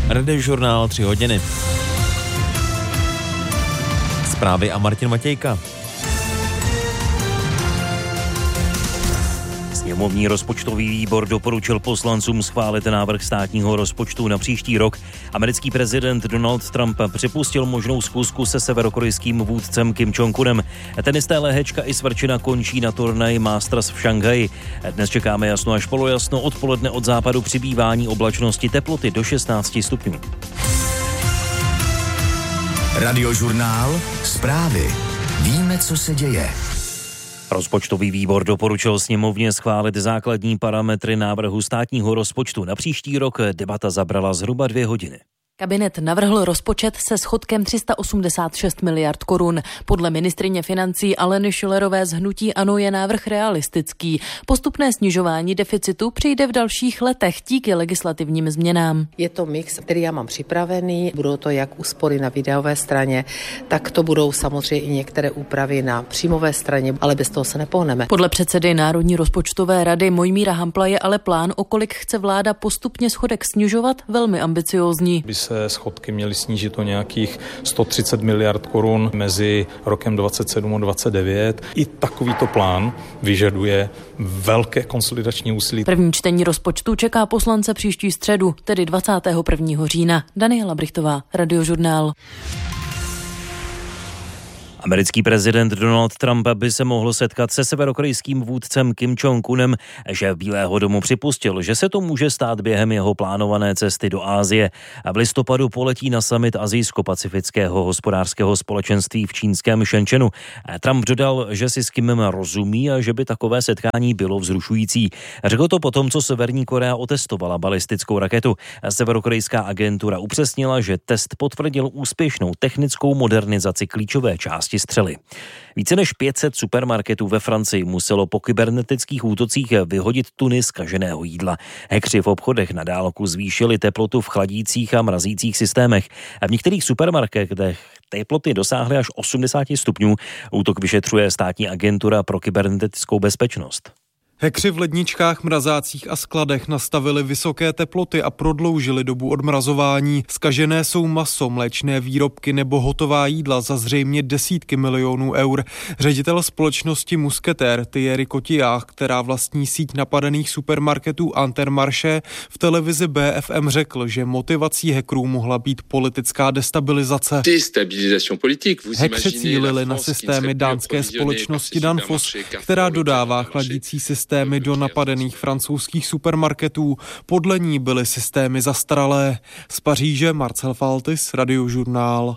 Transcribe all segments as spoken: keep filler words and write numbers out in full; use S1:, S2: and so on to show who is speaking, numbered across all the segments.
S1: Radiožurnál tři hodiny. Zprávy a Martin Matějka.
S2: Sněmovní rozpočtový výbor doporučil poslancům schválit návrh státního rozpočtu na příští rok. Americký prezident Donald Trump připustil možnou schůzku se severokorejským vůdcem Kim Jong-unem. Tenisté Lehečka i Svrčina končí na turnaji Masters v Šanghaji. Dnes čekáme jasno až polojasno, odpoledne od západu přibývání oblačnosti, teploty do šestnáct stupňů.
S3: Radiožurnál, zprávy. Víme, co se děje.
S2: Rozpočtový výbor doporučil sněmovně schválit základní parametry návrhu státního rozpočtu na příští rok. Debata zabrala zhruba dvě hodiny.
S4: Kabinet navrhl rozpočet se schodkem tři sta osmdesát šest miliard korun. Podle ministryně financí Aleny Schillerové z hnutí ANO je návrh realistický. Postupné snižování deficitu přijde v dalších letech díky legislativním změnám.
S5: Je to mix, který já mám připravený. Budou to jak úspory na výdajové straně, tak to budou samozřejmě i některé úpravy na příjmové straně, ale bez toho se nepohneme.
S4: Podle předsedy Národní rozpočtové rady Mojmíra Hampla je ale plán, o kolik chce vláda postupně schodek snižovat, velmi ambiciózní.
S6: se schodky měly snížit o nějakých sto třicet miliard korun mezi rokem dvacet sedm a dvacet devět. I takovýto plán vyžaduje velké konsolidační úsilí.
S4: První čtení rozpočtu čeká poslance příští středu, tedy dvacátého prvního října. Daniela Brichtová, Radiožurnál.
S2: Americký prezident Donald Trump by se mohl setkat se severokorejským vůdcem Kim Jong-unem. Šéf Bílého domu připustil, že se to může stát během jeho plánované cesty do Asie. A v listopadu poletí na summit Asijsko-pacifického hospodářského společenství v čínském Shenzhenu. Trump dodal, že si s Kimem rozumí a že by takové setkání bylo vzrušující. Řekl to potom, co Severní Korea otestovala balistickou raketu. Severokorejská agentura upřesnila, že test potvrdil úspěšnou technickou modernizaci klíčové části střely. Více než pět set supermarketů ve Francii muselo po kybernetických útocích vyhodit tuny zkaženého jídla. Hackři v obchodech na dálku zvýšili teplotu v chladících a mrazících systémech. A v některých supermarketech teploty dosáhly až osmdesát stupňů. Útok vyšetřuje státní agentura pro kybernetickou bezpečnost.
S7: Hackři v ledničkách, mrazácích a skladech nastavili vysoké teploty a prodloužili dobu odmrazování. Zkažené jsou maso, mléčné výrobky nebo hotová jídla za zřejmě desítky milionů eur. Ředitel společnosti Musketér Thierry Cotillard, která vlastní síť napadených supermarketů Intermarché, v televizi B F M řekl, že motivací hackerů mohla být politická destabilizace. Hackři cílili na systémy dánské společnosti Danfoss, která dodává chladící systémy systémy do napadených francouzských supermarketů. Podle ní byly systémy zastaralé. Z Paříže Marcel Faltis, Radiožurnál.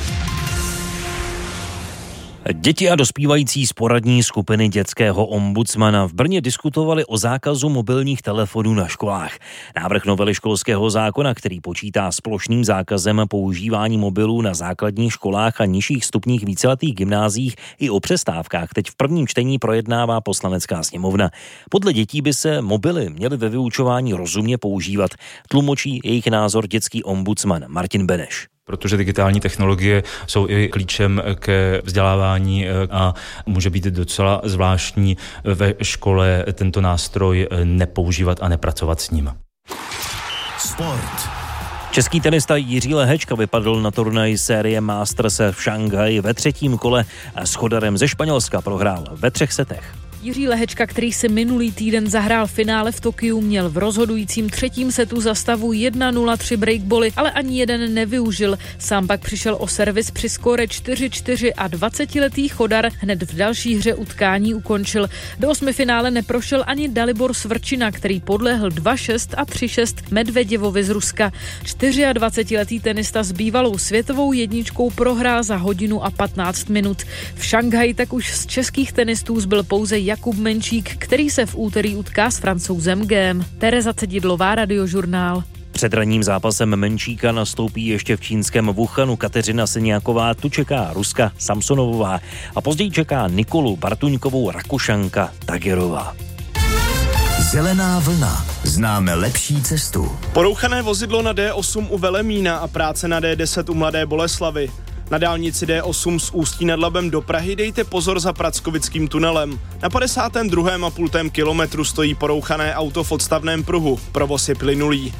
S2: Děti a dospívající z poradní skupiny dětského ombudsmana v Brně diskutovali o zákazu mobilních telefonů na školách. Návrh novely školského zákona, který počítá s plošným zákazem používání mobilů na základních školách a nižších stupních víceletých gymnáziích i o přestávkách, teď v prvním čtení projednává Poslanecká sněmovna. Podle dětí by se mobily měly ve vyučování rozumně používat, tlumočí jejich názor dětský ombudsman Martin Beneš.
S8: Protože digitální technologie jsou i klíčem ke vzdělávání a může být docela zvláštní ve škole tento nástroj nepoužívat a nepracovat s ním.
S3: Sport.
S2: Český tenista Jiří Lehečka vypadl na turnaji série Masters v Šanghaji ve třetím kole a s Chodarem ze Španělska prohrál ve třech setech.
S9: Jiří Lehečka, který si minulý týden zahrál finále v Tokiu, měl v rozhodujícím třetím setu za stavu jedna nula tři breakboly, ale ani jeden nevyužil. Sám pak přišel o servis při skóre čtyři čtyři a dvacetiletý Chodar hrad v další hře utkání ukončil. Do osmifinále neprošel ani Dalibor Svrčina, který podlehl dva šest a tři šest Medveděvovi z Ruska. dvacetičtyřletý tenista s bývalou světovou jedničkou prohrál za hodinu a patnáct minut. V Šanghaji tak už z českých tenistů zbyl pouze Jakub Menčík, který se v úterý utká s Francouzem Gém. Tereza Cedidlová, Radiožurnál.
S2: Před ranním zápasem Menčíka nastoupí ještě v čínském Wuhanu Kateřina Siniaková, tu čeká Ruska Samsonovová a později čeká Nikolu Bartuňkovou Rakušanka Tagerová.
S3: Zelená vlna. Známe lepší cestu.
S10: Porouchané vozidlo na D osm u Velemína a práce na D deset u Mladé Boleslavi. Na dálnici D osm z Ústí nad Labem do Prahy dejte pozor za Prackovickým tunelem. Na padesátém druhém a půl kilometru stojí porouchané auto v odstavném pruhu. Provoz je plynulý.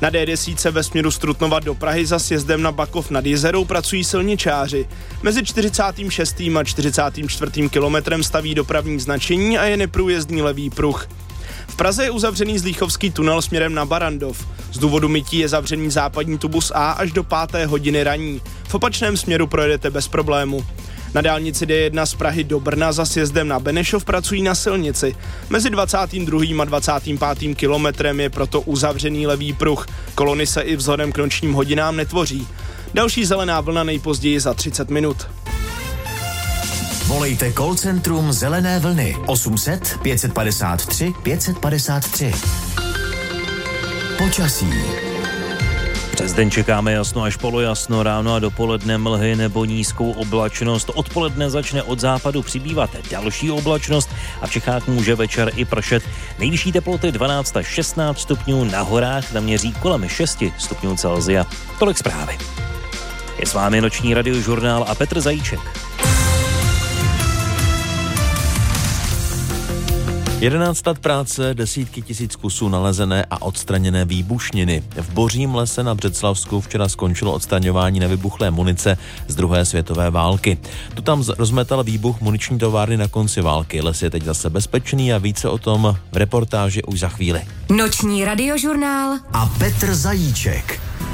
S10: Na D deset ve směru z Trutnova do Prahy za sjezdem na Bakov nad Jizerou pracují silničáři. Mezi čtyřicátým šestým a čtyřicátým čtvrtým kilometrem staví dopravní značení a je neprůjezdný levý pruh. V Praze je uzavřený Zlíchovský tunel směrem na Barandov. Z důvodu mytí je zavřený západní tubus A až do páté hodiny raní. V opačném směru projedete bez problému. Na dálnici D jedna z Prahy do Brna za sjezdem na Benešov pracují na silnici. Mezi dvacátým druhým a dvacátým pátým kilometrem je proto uzavřený levý pruh. Kolony se i vzhledem k nočním hodinám netvoří. Další zelená vlna nejpozději za třicet minut.
S3: Volejte call centrum Zelené vlny osm set pět padesát tři pět padesát tři. Počasí.
S2: Přes den čekáme jasno až polojasno, ráno a dopoledne mlhy nebo nízkou oblačnost. Odpoledne začne od západu přibývat další oblačnost a v Čechách může večer i pršet. Nejvyšší teploty dvanáct až šestnáct stupňů, na horách naměří kolem šest stupňů Celsia. Tolik zprávy. Je s vámi noční radiožurnál a Petr Zajíček.
S1: jedenáct let práce, desítky tisíc kusů nalezené a odstraněné výbušniny. V Bořím lese na Břeclavsku včera skončilo odstraňování nevybuchlé munice z druhé světové války. Tu tam rozmetal výbuch muniční továrny na konci války. Les je teď zase bezpečný a více o tom v reportáži už za chvíli.
S11: Noční radiožurnál
S3: a Petr Zajíček.